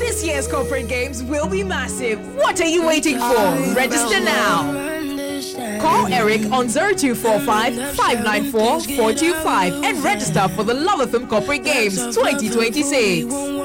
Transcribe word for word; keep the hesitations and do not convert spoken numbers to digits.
This year's corporate games will be massive. What are you waiting for? Register now. Call Eric on zero two four five, five nine four, four two five and register for the Love F M Corporate Games twenty twenty-six.